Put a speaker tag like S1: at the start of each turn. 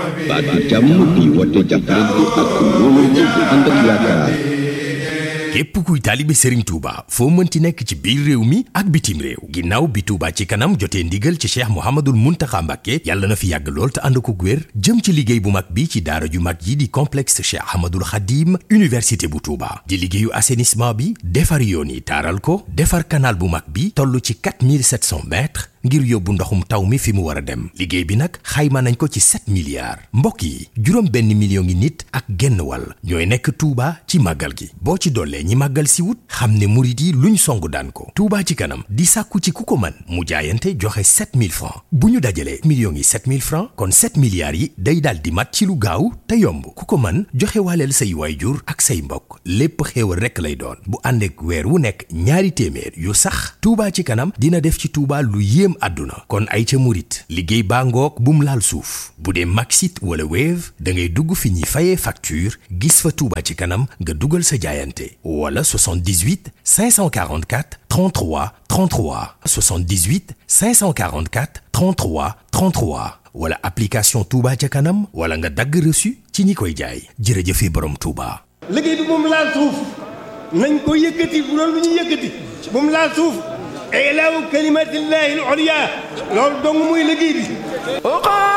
S1: baatu jàmm di woote jàppalante ak wóolante ànd ak yaakaar.
S2: képp kuy taalibe Serigne Touba foo mënti nekk ci biir réew mi ak bitim réew ginnaaw bi Touba ci kanam jotee ndigal ci Cheikh Mouhamadoul Mountakha Mbacké yàlla na fi yàgg lool te ànd ko wér jëm ci liggéey bu mag bi ci daara ju mag yi di complexe Cheikh Ahmadoul Khadim université bu Touba di liggéeyu assainissement bi defar yoon yi taaral ko defar canal bu mag bi toll ci 4700 mètres ngir yóbbu ndoxum taw mi fi mu war a dem liggéey bi nag xayma nañ ko ci 7 milliards mbokk yi juróom benn million ngi nit ak genn wàll ñooy nekk Touba ci màggal gi boo ci dollee ñi màggal si wut xam ne murit yi luñ song daan ko Touba ci kanam di sàkku ci ku ko mën mu jaayante joxe 7000 francs bu ñu dajalee millions yi 7000 francs kon 7 milliards yi day daal di mat ci lu gaaw te yomb ku ko mën joxe waaleel say waayjur ak say mbokk lépp xéewal rekk lay doon bu ànd ak weer wu nekk ñaari téeméer yu sax Touba ci kanam dina def ci Touba lu yéem àdduna kon ay ca murit liggéey baa ngoog bum laal suuf bu dee Maxit wala Wave da ngay dugg fi ñuy fayee facture gis fa Touba ci kanam nga dugal sa jaayante wala 78 544 33 33 78 544 33 33 wala application Touba ca kanam wala nga dagg reçu ci ñi koy jaay jërëjëfe borom Touba.
S3: liggéey bi moom laal suuf nañ ko yëkkati bu doon lu ñu yëkkati moom laal suuf ilaahu kalimatillahi al-ulya loolu dong muy liggéey bi